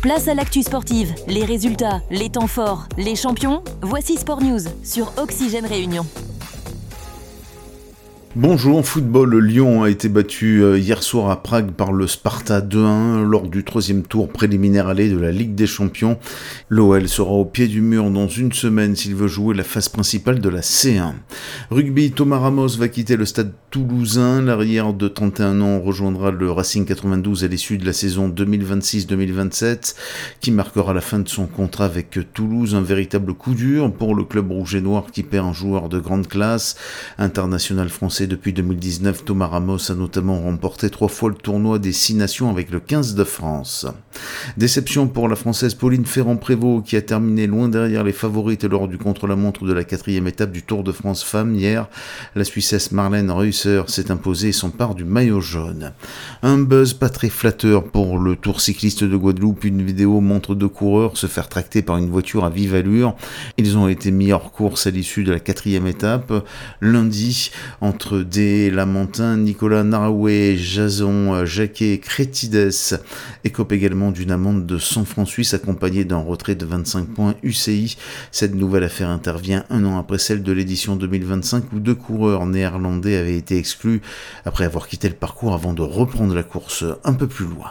Place à l'actu sportive, les résultats, les temps forts, les champions. Voici Sport News sur Oxygène Réunion. Bonjour, en football, Lyon a été battu hier soir à Prague par le Sparta 2-1 lors du 3e tour préliminaire aller de la Ligue des Champions. L'OL sera au pied du mur dans une semaine s'il veut jouer la phase principale de la C1. Rugby, Thomas Ramos va quitter le stade toulousain. L'arrière de 31 ans rejoindra le Racing 92 à l'issue de la saison 2026-2027 qui marquera la fin de son contrat avec Toulouse. Un véritable coup dur pour le club rouge et noir qui perd un joueur de grande classe. International français depuis 2019, Thomas Ramos a notamment remporté 3 fois le tournoi des 6 nations avec le 15 de France. Déception pour la Française Pauline Ferrand-Prévot qui a terminé loin derrière les favorites lors du contre-la-montre de la 4e étape du Tour de France Femmes hier. La Suissesse Marlène Reusser s'est imposée et s'empare du maillot jaune. Un buzz pas très flatteur pour le Tour cycliste de Guadeloupe. Une vidéo montre 2 coureurs se faire tracter par une voiture à vive allure. Ils ont été mis hors course à l'issue de la 4e étape. Lundi, entre des Lamentins, Nicolas Narawé, Jason Jacquet, Crétides écopent également d'une amende de 100 francs suisses accompagnée d'un retrait de 25 points UCI. Cette nouvelle affaire intervient un an après celle de l'édition 2025 où 2 coureurs néerlandais avaient été exclus après avoir quitté le parcours avant de reprendre la course un peu plus loin.